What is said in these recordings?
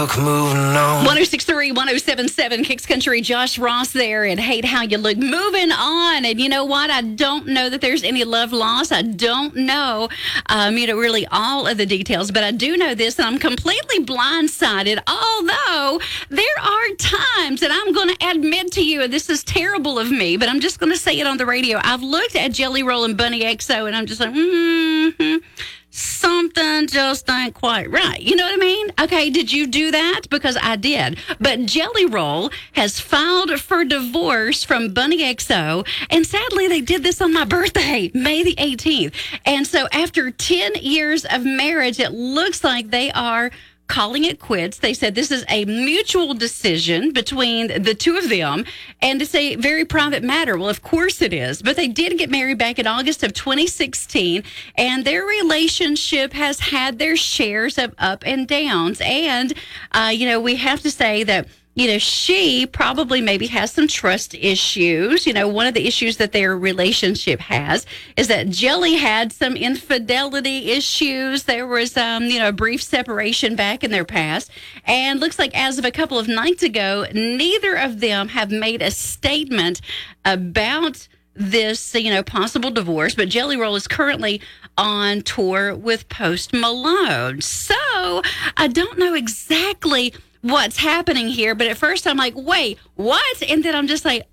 look moving on. 106.3, 107.7, Kicks Country, Josh Ross there, and Hate How You Look. Moving on, and you know what? I don't know that there's any love loss. I don't know, really all of the details, but I do know this, and I'm completely blindsided, although there are times, and I'm going to admit to you, and this is terrible of me, but I'm just going to say it on the radio. I've looked at Jelly Roll and Bunny XO, and I'm just like, something just ain't quite right. You know what I mean? Okay, did you do that? Because I did. But Jelly Roll has filed for divorce from Bunny XO, and sadly, they did this on my birthday, May the 18th. And so after 10 years of marriage, it looks like they are calling it quits. They said this is a mutual decision between the two of them, and it's a very private matter. Well, of course it is, but they did get married back in August of 2016, and their relationship has had their shares of up and downs. And, we have to say that she probably maybe has some trust issues. One of the issues that their relationship has is that Jelly had some infidelity issues. There was, a brief separation back in their past. And looks like as of a couple of nights ago, neither of them have made a statement about this, possible divorce. But Jelly Roll is currently on tour with Post Malone. So I don't know exactly what's happening here, but at first I'm like, wait, what? And then I'm just like,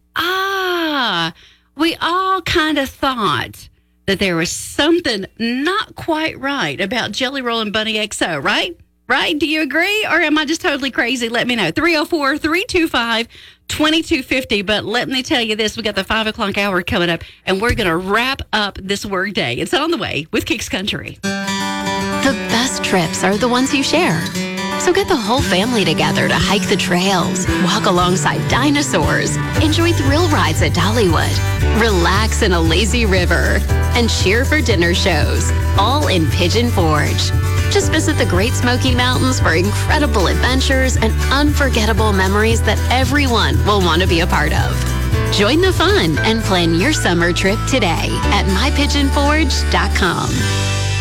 we all kind of thought that there was something not quite right about Jelly Roll and Bunny XO, right? Right? Do you agree? Or am I just totally crazy? Let me know. 304-325-2250. But let me tell you this, we got the 5 o'clock hour coming up, and we're going to wrap up this workday. It's on the way with Kicks Country. The best trips are the ones you share. So get the whole family together to hike the trails, walk alongside dinosaurs, enjoy thrill rides at Dollywood, relax in a lazy river, and cheer for dinner shows, all in Pigeon Forge. Just visit the Great Smoky Mountains for incredible adventures and unforgettable memories that everyone will want to be a part of. Join the fun and plan your summer trip today at mypigeonforge.com.